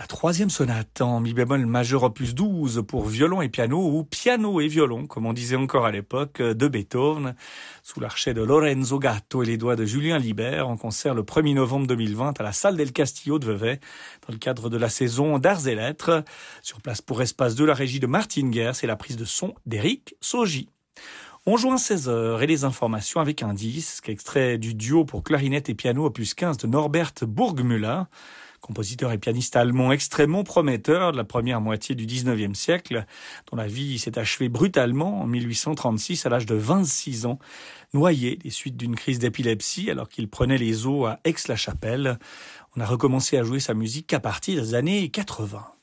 la troisième sonate en mi bémol majeur opus 12 pour violon et piano, ou piano et violon, comme on disait encore à l'époque, de Beethoven, sous l'archet de Lorenzo Gatto et les doigts de Julien Libert, en concert le 1er novembre 2020 à la salle del Castillo de Vevey, dans le cadre de la saison d'Arts et Lettres. Sur place pour Espace 2, la régie de Martine Guerre, c'est la prise de son d'Éric Saugy. On joint 16h et les informations avec un disque extrait du duo pour clarinette et piano opus 15 de Norbert Burgmüller, compositeur et pianiste allemand extrêmement prometteur de la première moitié du 19e siècle, dont la vie s'est achevée brutalement en 1836 à l'âge de 26 ans, noyé des suites d'une crise d'épilepsie alors qu'il prenait les eaux à Aix-la-Chapelle. On a recommencé à jouer sa musique qu'à partir des années 80.